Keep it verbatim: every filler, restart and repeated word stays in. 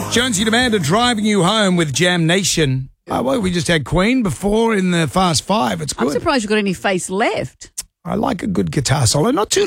Jonesy Demander driving you home with Jam Nation. Oh, well, we just had Queen before in the Fast Five. It's good. I'm surprised you've got any face left. I like a good guitar solo. Not too